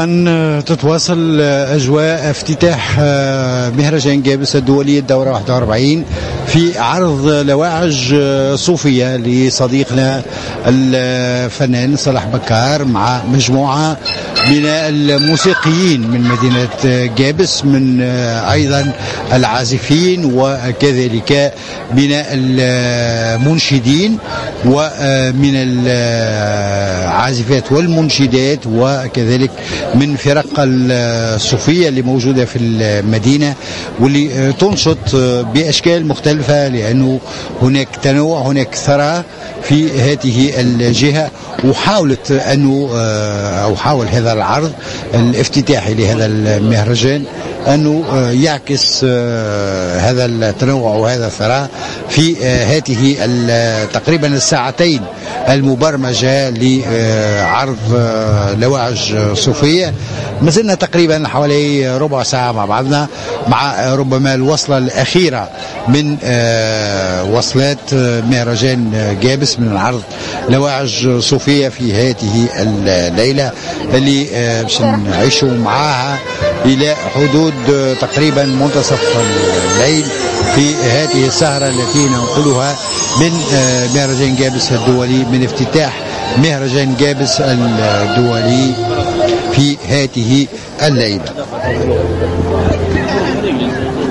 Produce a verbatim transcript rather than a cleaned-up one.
طبعا تتواصل أجواء افتتاح مهرجان جابس الدولي الدورة واحد وأربعين في عرض لواعج صوفية لصديقنا الفنان صلاح بكار مع مجموعة من الموسيقيين من مدينة جابس، من أيضا العازفين وكذلك من المنشدين ومن العازفات والمنشدات، وكذلك من فرق الصوفية اللي موجودة في المدينة واللي تنشط بأشكال مختلفة، لأنه هناك تنوع، هناك ثراء في هذه الجهة. وحاولت أنه أو حاول هذا العرض الافتتاحي لهذا المهرجان أنه يعكس هذا التنوع وهذا الثراء في هذه تقريبا الساعتين المبرمجة لعرض لواعج صوفية. ما زلنا تقريبا حوالي ربع ساعة مع بعضنا، مع ربما الوصلة الأخيرة من وصلات مهرجان جابس من عرض لواعج صوفية في هذه الليلة اللي باش نعيشوا معاها إلى حدود تقريبا منتصف الليل في هذه السهرة التي ننقلها من مهرجان جابس الدولي، من افتتاح مهرجان جابس الدولي في هذه الليلة.